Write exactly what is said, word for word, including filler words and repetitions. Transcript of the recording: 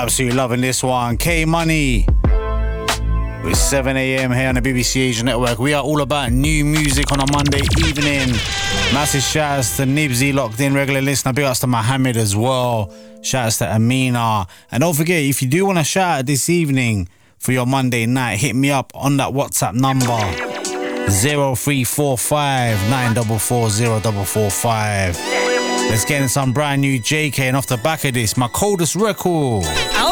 Absolutely loving this one. K Money with seven a.m. here on the B B C Asia Network. We are all about new music on a Monday evening. Massive shouts to Nibsy, locked in, regular listener. Big ups to Mohammed as well. Shouts to Amina. And don't forget, if you do want to shout out this evening for your Monday night, hit me up on that WhatsApp number zero three four five nine four four zero four four five. Let's get in some brand new J K, and off the back of this, my coldest record.